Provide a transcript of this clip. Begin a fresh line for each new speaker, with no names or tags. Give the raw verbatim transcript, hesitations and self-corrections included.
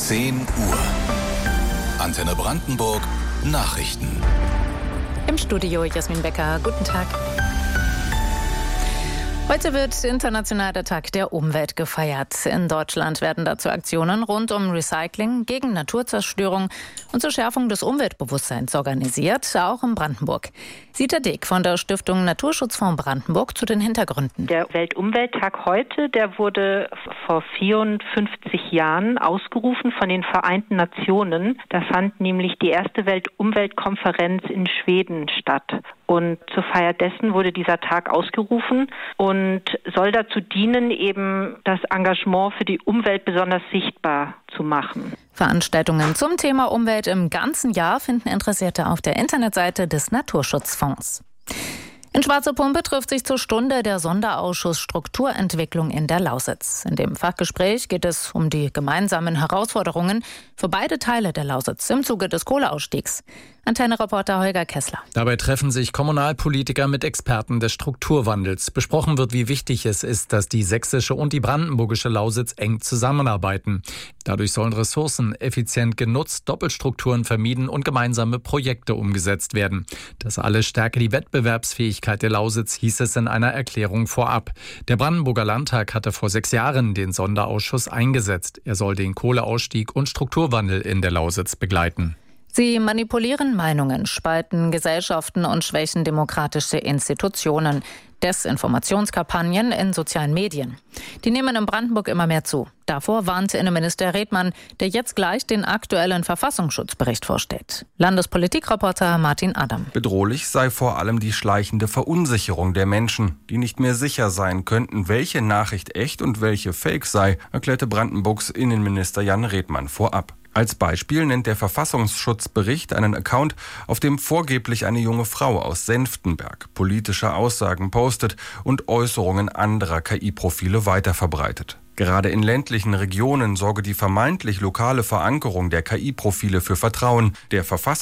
zehn Uhr. Antenne Brandenburg Nachrichten.
Im Studio Jasmin Becker. Guten Tag. Heute wird international der Tag der Umwelt gefeiert. In Deutschland werden dazu Aktionen rund um Recycling, gegen Naturzerstörung und zur Schärfung des Umweltbewusstseins organisiert, auch in Brandenburg. Sita Dick von der Stiftung Naturschutzfonds Brandenburg zu den Hintergründen.
Der Weltumwelttag heute, der wurde vor vierundfünfzig Jahren ausgerufen von den Vereinten Nationen. Da fand nämlich die erste Weltumweltkonferenz in Schweden statt. Und zur Feier dessen wurde dieser Tag ausgerufen und soll dazu dienen, eben das Engagement für die Umwelt besonders sichtbar zu machen.
Veranstaltungen zum Thema Umwelt im ganzen Jahr finden Interessierte auf der Internetseite des Naturschutzfonds. In Schwarze Pumpe trifft sich zur Stunde der Sonderausschuss Strukturentwicklung in der Lausitz. In dem Fachgespräch geht es um die gemeinsamen Herausforderungen für beide Teile der Lausitz im Zuge des Kohleausstiegs. Antenne-Reporter Holger Kessler.
Dabei treffen sich Kommunalpolitiker mit Experten des Strukturwandels. Besprochen wird, wie wichtig es ist, dass die sächsische und die brandenburgische Lausitz eng zusammenarbeiten. Dadurch sollen Ressourcen effizient genutzt, Doppelstrukturen vermieden und gemeinsame Projekte umgesetzt werden. Das alles stärke die Wettbewerbsfähigkeit der Lausitz, hieß es in einer Erklärung vorab. Der Brandenburger Landtag hatte vor sechs Jahren den Sonderausschuss eingesetzt. Er soll den Kohleausstieg und Strukturwandel in der Lausitz begleiten.
Sie manipulieren Meinungen, spalten Gesellschaften und schwächen demokratische Institutionen. Desinformationskampagnen in sozialen Medien. Die nehmen in Brandenburg immer mehr zu. Davor warnte Innenminister Redmann, der jetzt gleich den aktuellen Verfassungsschutzbericht vorstellt. Landespolitikreporter Martin Adam.
Bedrohlich sei vor allem die schleichende Verunsicherung der Menschen, die nicht mehr sicher sein könnten, welche Nachricht echt und welche Fake sei, erklärte Brandenburgs Innenminister Jan Redmann vorab. Als Beispiel nennt der Verfassungsschutzbericht einen Account, auf dem vorgeblich eine junge Frau aus Senftenberg politische Aussagen postet und Äußerungen anderer K I-Profile weiterverbreitet. Gerade in ländlichen Regionen sorge die vermeintlich lokale Verankerung der K I-Profile für Vertrauen. Der Verfassungsschutz